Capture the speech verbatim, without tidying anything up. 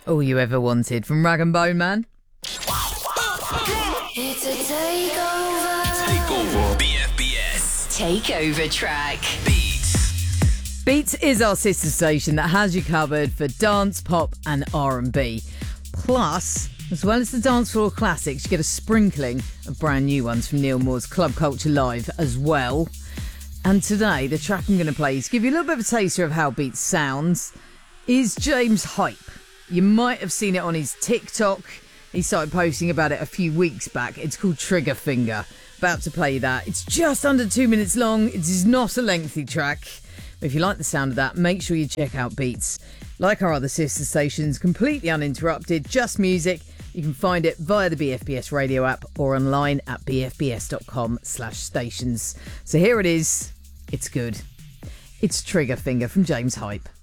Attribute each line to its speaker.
Speaker 1: All you ever wanted from Rag and Bone Man.
Speaker 2: It's a takeover.
Speaker 3: Takeover. B F B S.
Speaker 2: Takeover track.
Speaker 3: Beats.
Speaker 1: Beats is our sister station that has you covered for dance, pop and R and B. Plus, as well as the dance floor classics, you get a sprinkling of brand new ones from Neil Moore's Club Culture Live as well. And today, the track I'm going to play is give you a little bit of a taster of how Beats sounds, is James Hype. You might have seen it on his TikTok. He started posting about it a few weeks back. It's called Trigger Finger. About to play that. It's just under two minutes long. It is not a lengthy track. But if you like the sound of that, make sure you check out Beats. Like our other sister stations, completely uninterrupted, just music. You can find it via the B F B S radio app or online at bfbs.com slash stations. So here it is. It's good. It's Trigger Finger from James Hype.